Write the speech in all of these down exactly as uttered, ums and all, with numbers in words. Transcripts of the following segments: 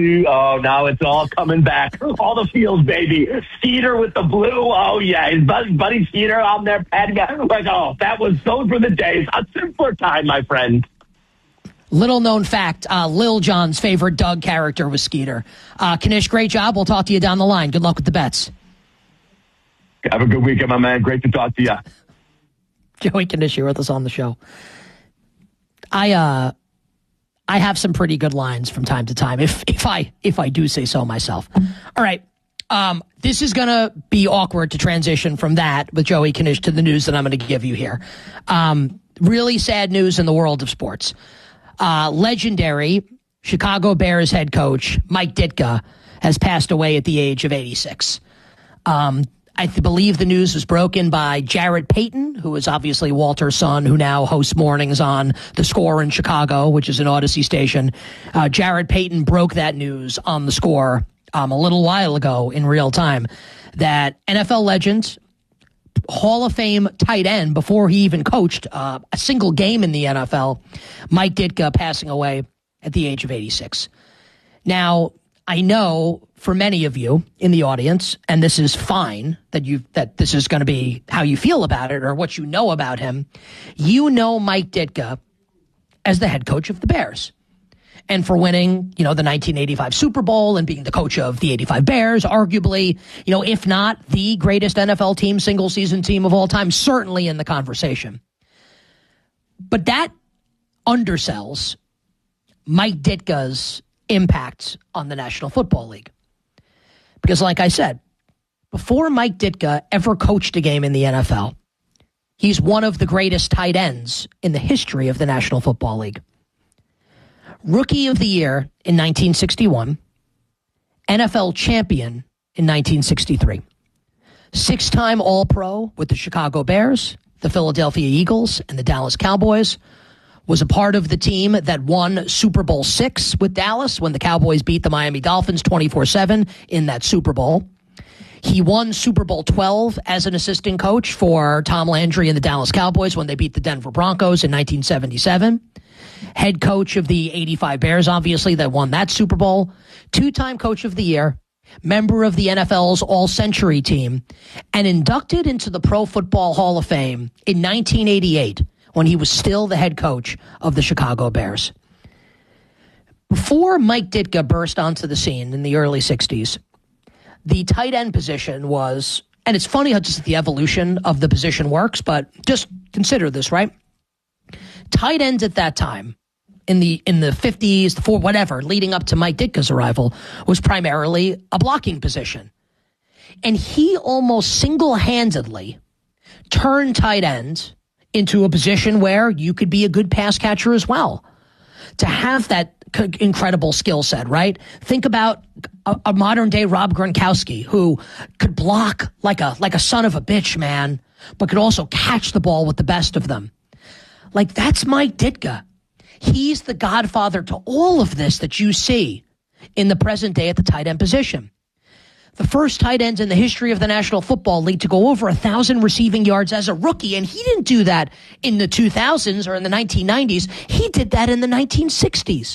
Oh, now it's all coming back. All the feels, baby. Skeeter with the blue. Oh, yeah. His buddy, buddy Skeeter on there patting out. Like, oh, that was, those were the days. A simpler time, my friend. Little known fact, uh, Lil Jon's favorite Doug character was Skeeter. Uh, Kanish, great job. We'll talk to you down the line. Good luck with the bets. Have a good weekend, my man. Great to talk to you. Joey Kanish here with us on the show. I, uh, I have some pretty good lines from time to time, if if I if I do say so myself. All right. Um, this is going to be awkward to transition from that with Joey Kanish to the news that I'm going to give you here. Um, really sad news in the world of sports. Uh, legendary Chicago Bears head coach Mike Ditka has passed away at the age of eighty-six. Um, I th- believe the news was broken by Jarrett Payton, who is obviously Walter's son, who now hosts mornings on The Score in Chicago, which is an Odyssey station. Uh, Jarrett Payton broke that news on The Score um, a little while ago in real time, that N F L legend, Hall of Fame tight end before he even coached uh, a single game in the N F L, Mike Ditka, passing away at the age of eighty-six. Now, I know for many of you in the audience, and this is fine that you that this is going to be how you feel about it or what you know about him, you know Mike Ditka as the head coach of the Bears. And for winning, you know, the nineteen eighty-five Super Bowl and being the coach of the eighty-five Bears, arguably, you know, if not the greatest N F L team, single season team of all time, certainly in the conversation. But that undersells Mike Ditka's impact on the National Football League. Because like I said, before Mike Ditka ever coached a game in the N F L, he's one of the greatest tight ends in the history of the National Football League. Rookie of the Year in nineteen sixty-one, N F L champion in nineteen sixty-three. Six-time All-Pro with the Chicago Bears, the Philadelphia Eagles, and the Dallas Cowboys. Was a part of the team that won Super Bowl six with Dallas when the Cowboys beat the Miami Dolphins twenty-four seven in that Super Bowl. He won Super Bowl twelve as an assistant coach for Tom Landry and the Dallas Cowboys when they beat the Denver Broncos in nineteen seventy-seven. Head coach of the eighty-five Bears, obviously, that won that Super Bowl. Two-time coach of the year, member of the N F L's All-Century team, and inducted into the Pro Football Hall of Fame in nineteen eighty-eight. When he was still the head coach of the Chicago Bears. Before Mike Ditka burst onto the scene in the early sixties, the tight end position was, and it's funny how just the evolution of the position works, but just consider this, right? Tight ends at that time, in the in the fifties, the four, whatever, leading up to Mike Ditka's arrival, was primarily a blocking position. And he almost single-handedly turned tight ends into a position where you could be a good pass catcher as well. To have that c- incredible skill set, right? Think about a, a modern day Rob Gronkowski who could block like a like a son of a bitch, man, but could also catch the ball with the best of them. Like, that's Mike Ditka. He's the godfather to all of this that you see in the present day at the tight end position. The first tight ends in the history of the National Football League to go over a thousand receiving yards as a rookie. And he didn't do that in the two thousands or in the nineteen nineties. He did that in the nineteen sixties.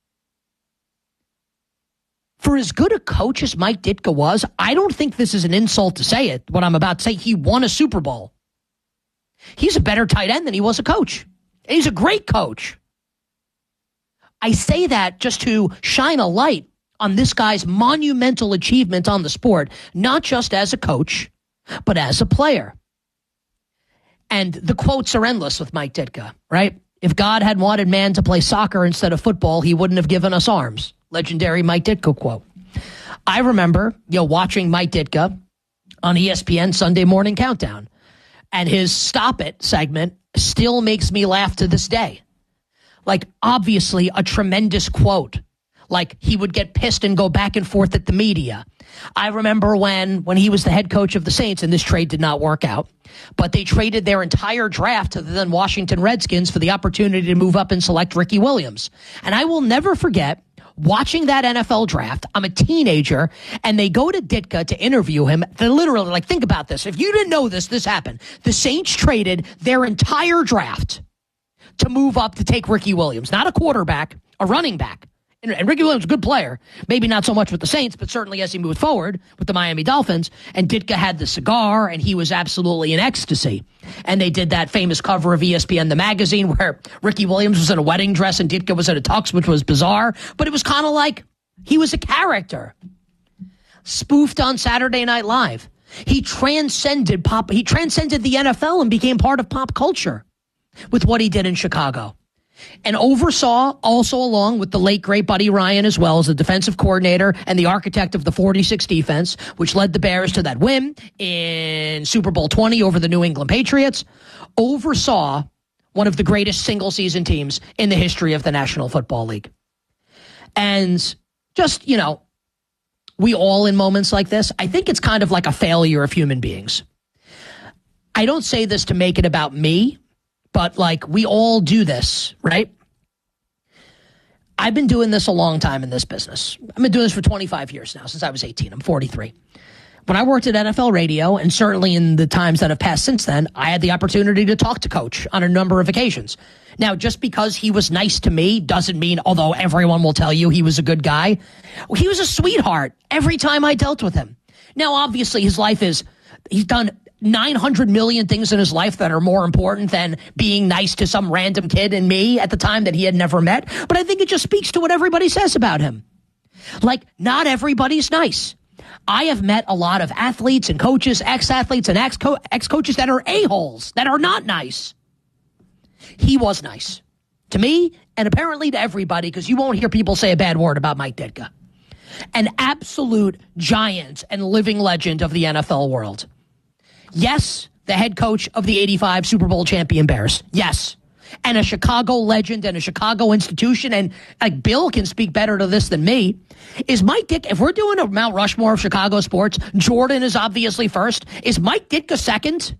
For as good a coach as Mike Ditka was, I don't think this is an insult to say it, what I'm about to say. He won a Super Bowl. He's a better tight end than he was a coach. And he's a great coach. I say that just to shine a light on this guy's monumental achievement on the sport, not just as a coach, but as a player. And the quotes are endless with Mike Ditka, right? If God had wanted man to play soccer instead of football, he wouldn't have given us arms. Legendary Mike Ditka quote. I remember, you know, watching Mike Ditka on E S P N Sunday Morning Countdown, and his Stop It segment still makes me laugh to this day. Like, obviously a tremendous quote. Like, he would get pissed and go back and forth at the media. I remember when, when he was the head coach of the Saints, and this trade did not work out, but they traded their entire draft to the then Washington Redskins for the opportunity to move up and select Ricky Williams. And I will never forget watching that N F L draft. I'm a teenager, and they go to Ditka to interview him. They're literally like, think about this. If you didn't know this, this happened. The Saints traded their entire draft to move up to take Ricky Williams, not a quarterback, a running back. And, and Ricky Williams was a good player. Maybe not so much with the Saints, but certainly as he moved forward with the Miami Dolphins. And Ditka had the cigar, and he was absolutely in ecstasy. And they did that famous cover of E S P N, the magazine, where Ricky Williams was in a wedding dress and Ditka was in a tux, which was bizarre. But it was kind of like he was a character. Spoofed on Saturday Night Live. He transcended pop. He transcended the N F L and became part of pop culture with what he did in Chicago. And oversaw, also along with the late, great Buddy Ryan, as well as the defensive coordinator and the architect of the forty-six defense, which led the Bears to that win in Super Bowl twenty over the New England Patriots, oversaw one of the greatest single-season teams in the history of the National Football League. And just, you know, we all in moments like this, I think it's kind of like a failure of human beings. I don't say this to make it about me, but like we all do this, right? I've been doing this a long time in this business. I've been doing this for twenty-five years now, since I was eighteen. I'm forty-three. When I worked at N F L Radio, and certainly in the times that have passed since then, I had the opportunity to talk to Coach on a number of occasions. Now, just because he was nice to me doesn't mean, although everyone will tell you he was a good guy, he was a sweetheart every time I dealt with him. Now, obviously, his life is, he's done nine hundred million things in his life that are more important than being nice to some random kid and me at the time that he had never met. But I think it just speaks to what everybody says about him. Like, not everybody's nice. I have met a lot of athletes and coaches, ex-athletes and ex-co- ex-coaches that are a-holes, that are not nice. He was nice to me and apparently to everybody, because you won't hear people say a bad word about Mike Ditka. An absolute giant and living legend of the N F L world. Yes, the head coach of the eighty-five Super Bowl champion Bears. Yes. And a Chicago legend and a Chicago institution. And like Bill can speak better to this than me. Is Mike Ditka, if we're doing a Mount Rushmore of Chicago sports, Jordan is obviously first. Is Mike Ditka second?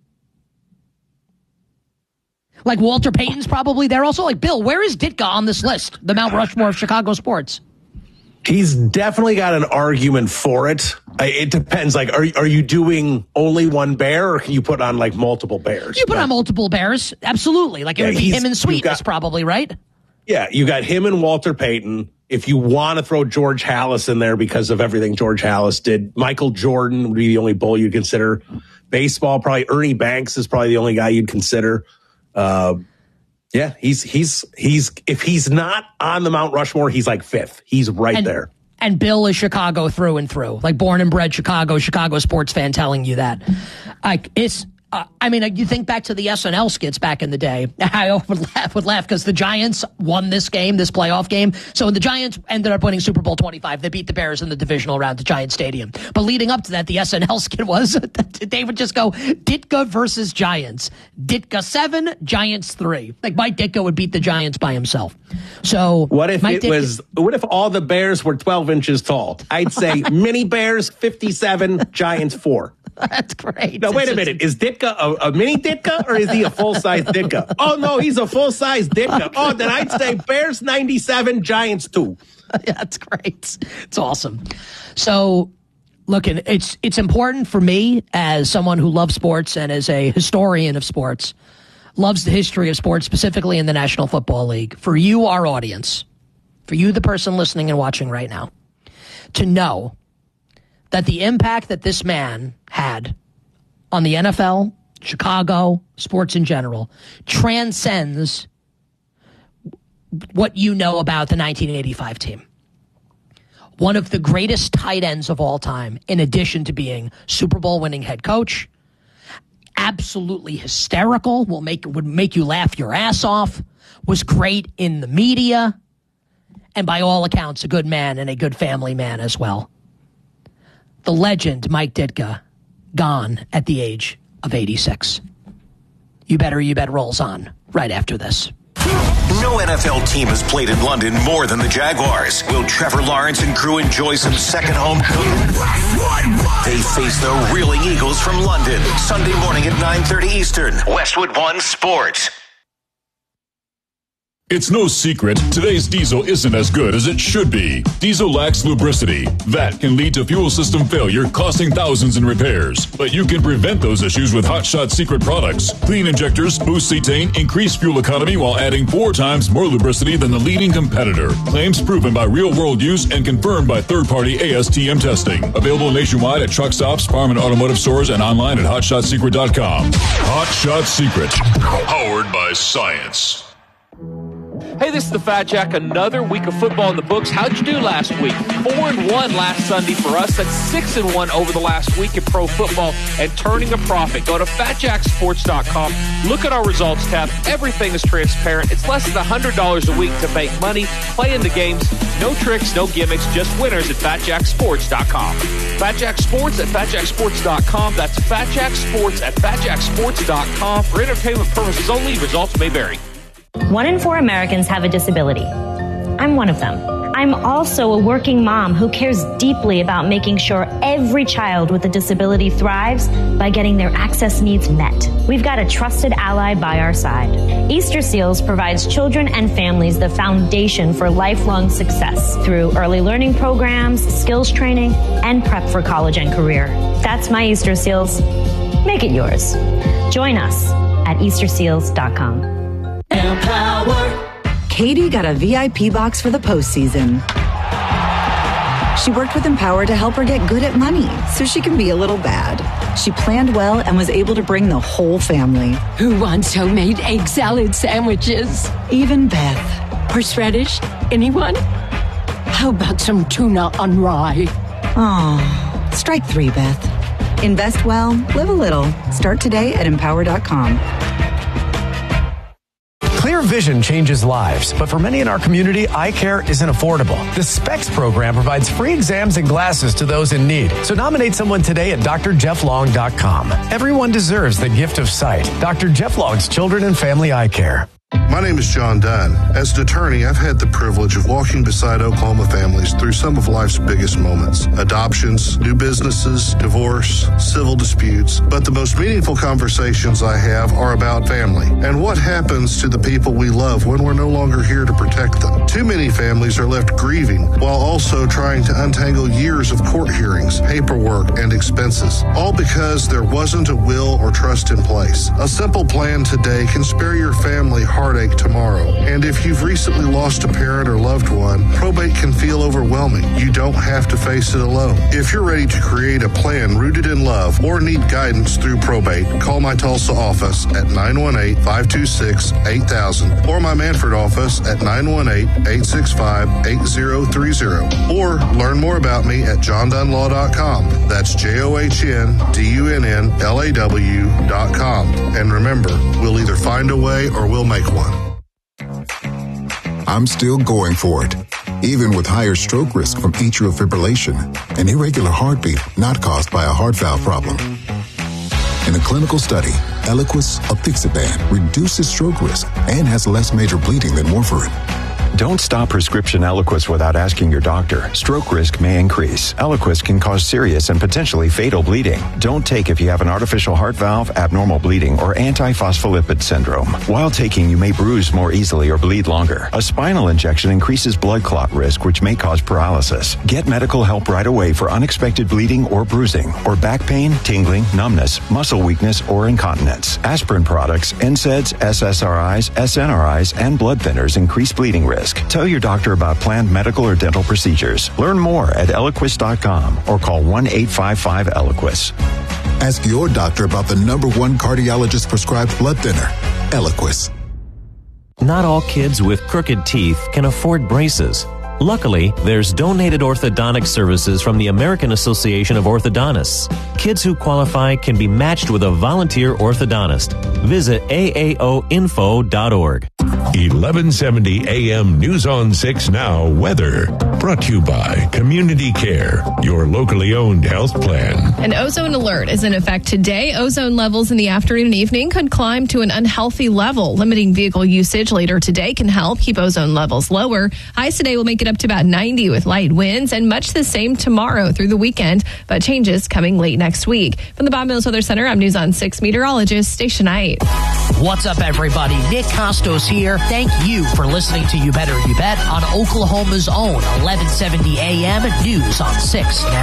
Like Walter Payton's probably there also. Like Bill, where is Ditka on this list? The Mount Rushmore of Chicago sports. He's definitely got an argument for it. It depends. Like, are are you doing only one Bear, or can you put on like multiple Bears? You put on multiple Bears, absolutely. Like it yeah, would be him and Sweetness, got, probably, right? Yeah, you got him and Walter Payton. If you want to throw George Halas in there because of everything George Halas did, Michael Jordan would be the only bull you'd consider. Baseball, probably Ernie Banks is probably the only guy you'd consider. Uh, Yeah, he's he's he's if he's not on the Mount Rushmore, he's like fifth. He's right and, there. And Bill is Chicago through and through, like born and bred Chicago, Chicago sports fan telling you that. Like it's, uh, I mean, you think back to the S N L skits back in the day. I would laugh, would laugh because the Giants won this game, this playoff game. So the Giants ended up winning Super Bowl twenty-five. They beat the Bears in the divisional round at Giant Stadium. But leading up to that, the S N L skit was they would just go Ditka versus Giants. Ditka seven, Giants three. Like Mike Ditka would beat the Giants by himself. So what if Mike it Ditka, was? What if all the Bears were twelve inches tall? I'd say mini Bears fifty-seven, Giants four. That's great. Now, wait a minute. Is Ditka a, a mini Ditka or is he a full-size Ditka? Oh, no, he's a full-size Ditka. Oh, then I'd say Bears ninety-seven, Giants two. Yeah, that's great. It's awesome. So, look, it's, it's important for me as someone who loves sports and as a historian of sports, loves the history of sports, specifically in the National Football League, for you, our audience, for you, the person listening and watching right now, to know that the impact that this man had on the N F L, Chicago, sports in general, transcends what you know about the nineteen eighty-five team. One of the greatest tight ends of all time, in addition to being Super Bowl winning head coach, absolutely hysterical, will make would make you laugh your ass off, was great in the media, and by all accounts, a good man and a good family man as well. The legend, Mike Ditka, gone at the age of eighty-six. You Better You Bet rolls on right after this. No N F L team has played in London more than the Jaguars. Will Trevor Lawrence and crew enjoy some second home cooking? They face the Reeling Eagles from London, Sunday morning at nine thirty Eastern. Westwood One Sports. It's no secret, today's diesel isn't as good as it should be. Diesel lacks lubricity. That can lead to fuel system failure, costing thousands in repairs. But you can prevent those issues with Hot Shot Secret products. Clean injectors boost cetane, increase fuel economy while adding four times more lubricity than the leading competitor. Claims proven by real-world use and confirmed by third-party A S T M testing. Available nationwide at truck stops, farm and automotive stores, and online at hot shot secret dot com. Hot Shot Secret, powered by science. Hey, this is the Fat Jack. Another week of football in the books. How'd you do last week? Four and one last Sunday for us. That's six and one over the last week in pro football and turning a profit. Go to fat jack sports dot com. Look at our results tab. Everything is transparent. It's less than one hundred dollars a week to make money. Play in the games. No tricks, no gimmicks, just winners at fat jack sports dot com. Fat Jack Sports at fat jack sports dot com. That's Fat Jack Sports at fat jack sports dot com. For entertainment purposes only, results may vary. One in four Americans have a disability. I'm one of them. I'm also a working mom who cares deeply about making sure every child with a disability thrives by getting their access needs met. We've got a trusted ally by our side. Easter Seals provides children and families the foundation for lifelong success through early learning programs, skills training, and prep for college and career. That's my Easter Seals. Make it yours. Join us at easter seals dot com. Empower. Katie got a V I P box for the postseason. She worked with Empower to help her get good at money so she can be a little bad. She planned well and was able to bring the whole family. Who wants homemade egg salad sandwiches? Even Beth. Horseradish? Anyone? How about some tuna on rye? Oh, strike three, Beth. Invest well, live a little. Start today at empower dot com. Clear vision changes lives, but for many in our community, eye care isn't affordable. The SPECS program provides free exams and glasses to those in need. So nominate someone today at d r jeff long dot com. Everyone deserves the gift of sight. Doctor Jeff Long's Children and Family Eye Care. My name is John Dunn. As an attorney, I've had the privilege of walking beside Oklahoma families through some of life's biggest moments. Adoptions, new businesses, divorce, civil disputes. But the most meaningful conversations I have are about family and what happens to the people we love when we're no longer here to protect them. Too many families are left grieving while also trying to untangle years of court hearings, paperwork, and expenses, all because there wasn't a will or trust in place. A simple plan today can spare your family heartache tomorrow. And if you've recently lost a parent or loved one, probate can feel overwhelming. You don't have to face it alone. If you're ready to create a plan rooted in love or need guidance through probate, call my Tulsa office at nine one eight, five two six, eight thousand or my Manford office at nine one eight, eight six five, eight zero three zero. Or learn more about me at john dunn law dot com. That's J O H N D U N N L A W dot com. And remember, we'll either find a way or we'll make one. I'm still going for it, even with higher stroke risk from atrial fibrillation, an irregular heartbeat not caused by a heart valve problem. In a clinical study, Eliquis apixaban reduces stroke risk and has less major bleeding than warfarin. Don't stop prescription Eliquis without asking your doctor. Stroke risk may increase. Eliquis can cause serious and potentially fatal bleeding. Don't take if you have an artificial heart valve, abnormal bleeding, or antiphospholipid syndrome. While taking, you may bruise more easily or bleed longer. A spinal injection increases blood clot risk, which may cause paralysis. Get medical help right away for unexpected bleeding or bruising, or back pain, tingling, numbness, muscle weakness, or incontinence. Aspirin products, N SAIDs, S S R Is, S N R Is, and blood thinners increase bleeding risk. Tell your doctor about planned medical or dental procedures. Learn more at eliquis dot com or call one eight five five Eliquis. Ask your doctor about the number one cardiologist prescribed blood thinner, Eliquis. Not all kids with crooked teeth can afford braces. Luckily, there's donated orthodontic services from the American Association of Orthodontists. Kids who qualify can be matched with a volunteer orthodontist. Visit A A O info dot org. eleven seventy A M News on six Now weather. Brought to you by Community Care, your locally owned health plan. An ozone alert is in effect today. Ozone levels in the afternoon and evening could climb to an unhealthy level. Limiting vehicle usage later today can help keep ozone levels lower. Highs today will make it up to about ninety with light winds, and much the same tomorrow through the weekend, but changes coming late next week. From the Bob Mills Weather Center, I'm News on six meteorologist Station eight. What's up, everybody? Nick Costos here. there. Thank you for listening to You Better You Bet on Oklahoma's own eleven seventy A M News on six now.